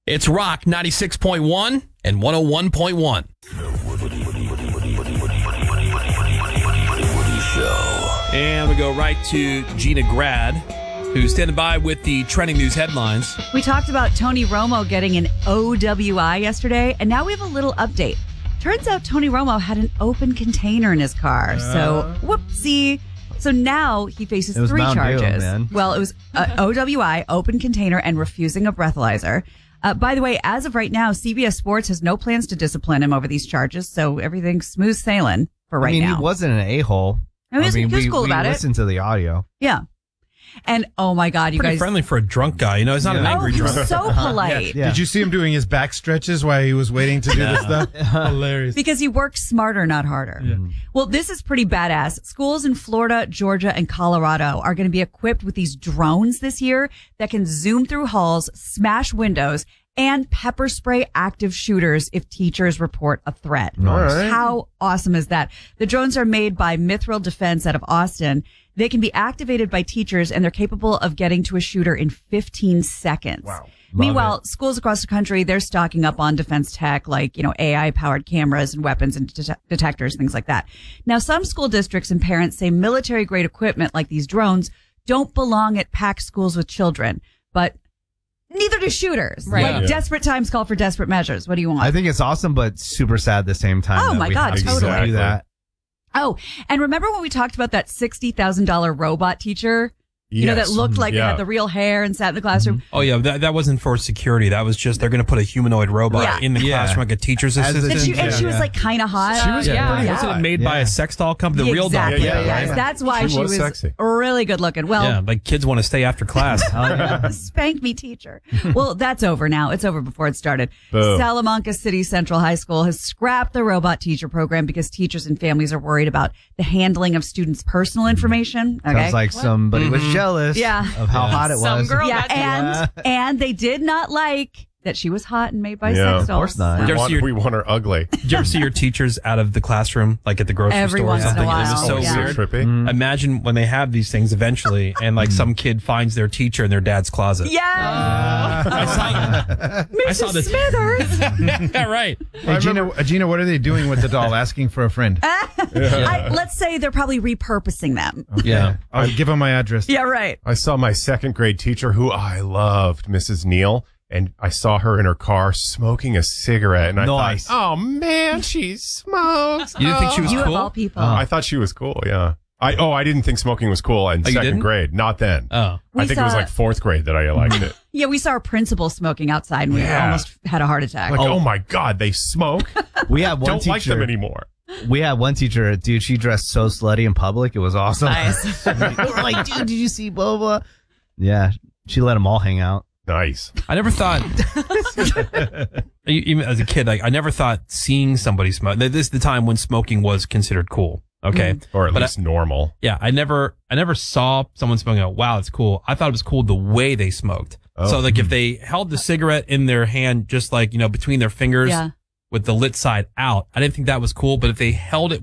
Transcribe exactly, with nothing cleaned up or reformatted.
It's Rock ninety-six point one and one oh one point one. And we go right to Gina Grad, who's standing by with the trending news headlines. We talked about Tony Romo getting an O W I yesterday, and now we have a little update. Turns out Tony Romo had an open container in his car. Uh, so, whoopsie. So now he faces three Mountain charges. Dew, man. Well, it was uh, O W I, open container, and refusing a breathalyzer. Uh, by the way, as of right now, C B S Sports has no plans to discipline him over these charges, so everything's smooth sailing for right I mean, now. he wasn't an a-hole. I mean, he was, I mean, he was we, cool we about it. listened to the audio. Yeah. And, oh my God, you Pretty guys. friendly for a drunk guy. You know, he's not Yeah. an Oh, angry he drunk. was so polite. Yeah. Did you see him doing his back stretches while he was waiting to do this stuff? Hilarious. Because he works smarter, not harder. Yeah. Well, this is pretty badass. Schools in Florida, Georgia, and Colorado are going to be equipped with these drones this year that can zoom through halls, smash windows, and pepper spray active shooters if teachers report a threat. Nice. All right. How awesome is that? The drones are made by Mithril Defense out of Austin. They can be activated by teachers, and they're capable of getting to a shooter in fifteen seconds. Wow. Meanwhile, schools across the country, they're stocking up on defense tech like, you know, A I-powered cameras and weapons and det- detectors, things like that. Now, some school districts and parents say military-grade equipment like these drones don't belong at packed schools with children, but neither do shooters. Right. Like, Yeah. desperate times call for desperate measures. What do you want? I think it's awesome, but super sad at the same time. Oh that my we God, have to totally. do that. Oh, and remember when we talked about that sixty thousand dollars robot teacher? You know, that Yes. looked like they Yeah. had the real hair and sat in the classroom? Oh, yeah, that, that wasn't for security. That was just they're going to put a humanoid robot Yeah. in the Yeah. classroom like a teacher's As a assistant. And she, and Yeah. she was like kind of hot. She was yeah, pretty wasn't hot. it made by Yeah. a sex doll company? The real doll. Exactly. Yeah, yeah, yes. yeah. That's why She she, was was, sexy. really good looking. Well, Yeah, like kids want to stay after class. spank me, teacher. Well, that's over now. It's over before it started. Boo. Salamanca City Central High School has scrapped the robot teacher program because teachers and families are worried about the handling of students' personal information. Okay. Sounds like somebody was jealous Yeah. of how hot it Some was. girl yeah, got jealous. and and they did not like that she was hot and made by Yeah, sex of dolls. course not. So- Did you We ever want, see your- we want her ugly. Did you ever see your teachers out of the classroom, like at the grocery Every store or once in a something? It was while, so yeah. weird. Trippy. Mm-hmm. Imagine when they have these things eventually, and like some kid finds their teacher in their dad's closet. Yeah. I saw, I saw this. Smithers. Yeah, right. Hey, Gina, uh, Gina, what are they doing with the doll? Asking for a friend. I, let's say they're probably repurposing them. Yeah. I'll give him my address. Yeah, right. I saw my second grade teacher who I loved, Missus Neal, and I saw her in her car smoking a cigarette, and I Nice. thought, oh man, she smokes. You didn't think she was You cool? of all people. I thought she was cool. Yeah. I oh, I didn't think smoking was cool in Oh, you second didn't? grade. Not then. Oh. We I think it was saw- like fourth grade that I liked it. Yeah, we saw our principal smoking outside and we Yeah. almost had a heart attack. Like, oh, my God, they smoke. We had one Don't teacher. like them anymore. We had one teacher, dude, she dressed so slutty in public. It was awesome. Nice. Like, dude, did you see blah, blah, blah? Yeah, she let them all hang out. Nice. I never thought, even as a kid, like I never thought seeing somebody smoke. This is the time when smoking was considered cool. Okay, Or at But least normal. yeah, I never, I never saw someone smoking. Oh, wow, it's cool. I thought it was cool the way they smoked. Oh. So like if they held the cigarette in their hand, just like you know between their fingers Yeah. with the lit side out, I didn't think that was cool. But if they held it